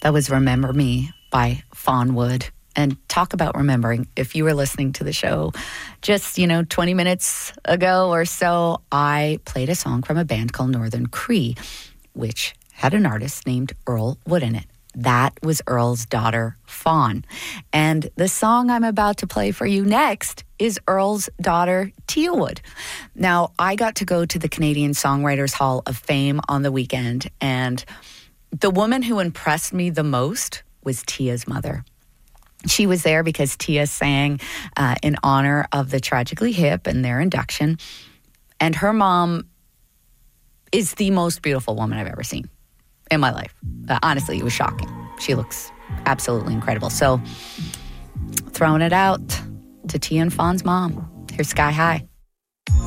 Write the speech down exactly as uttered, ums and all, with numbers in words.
That was Remember Me by Fawn Wood. And talk about remembering. If you were listening to the show just, you know, twenty minutes ago or so, I played a song from a band called Northern Cree, which had an artist named Earl Wood in it. That was Earl's daughter, Fawn. And the song I'm about to play for you next is Earl's daughter, Tia Wood. Now, I got to go to the Canadian Songwriters Hall of Fame on the weekend, and the woman who impressed me the most was Tia's mother. She was there because Tia sang uh, in honor of the Tragically Hip and their induction. And her mom is the most beautiful woman I've ever seen in my life. Uh, honestly, it was shocking. She looks absolutely incredible. So, throwing it out to Tia and Fawn's mom. Here's Sky High.